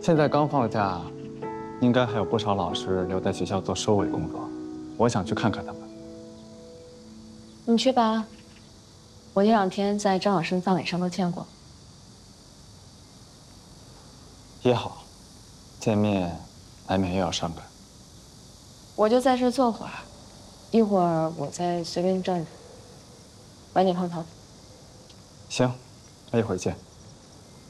现在刚放假，应该还有不少老师留在学校做收尾工作，我想去看看他们。 你去吧，我这2天在张老师葬礼上都见过。 也好，见面难免又要上班。 我就在这坐会儿，一会儿我再随便转转，晚点泡汤。 行，那一会儿见。